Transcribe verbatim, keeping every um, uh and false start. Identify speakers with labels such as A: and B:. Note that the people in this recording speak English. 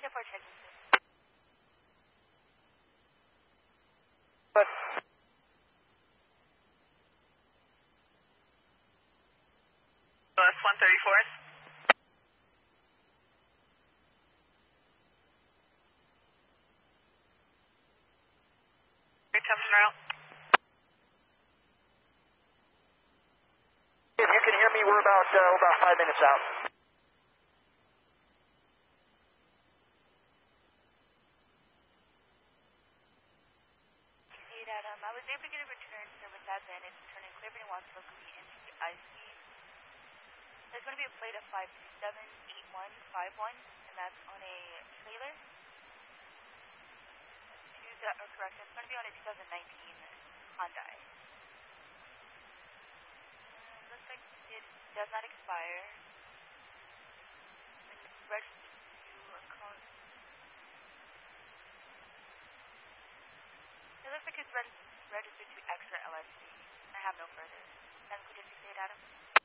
A: for checking, sir.
B: But
C: Bus one thirty-four. Reception route.
B: if you can hear me, we're about uh, we're about five minutes out.
A: eight Adam, I was able to get a return, sir, with that van. It's turning Cleveland wants locally into the I C. There's going to be a plate of five two seven eight one five one, and that's on a trailer. Two, or correct, it's going to be on a two thousand nineteen Hyundai. Uh, looks like it does not expire. And it's registered to a con- It looks like it's reg- registered to Extra L S C. I have no further. Then could you say it, Adam?